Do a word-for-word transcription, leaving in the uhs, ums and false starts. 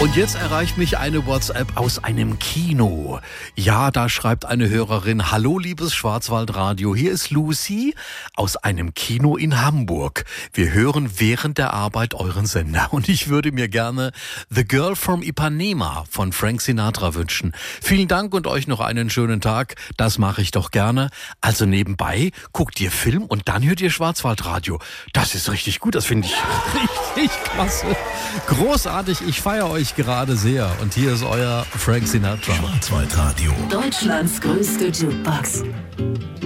Und jetzt erreicht mich eine WhatsApp aus einem Kino. Ja, da schreibt eine Hörerin: Hallo liebes Schwarzwaldradio, hier ist Lucy aus einem Kino in Hamburg. Wir hören während der Arbeit euren Sender und ich würde mir gerne The Girl from Ipanema von Frank Sinatra wünschen. Vielen Dank und euch noch einen schönen Tag. Das mache ich doch gerne. Also nebenbei guckt ihr Film und dann hört ihr Schwarzwaldradio. Das ist richtig gut, das finde ich richtig klasse. Großartig, ich feiere euch gerade sehr. Und hier ist euer Frank Sinatra. Schwarzwaldradio. Deutschlands größte Jukebox.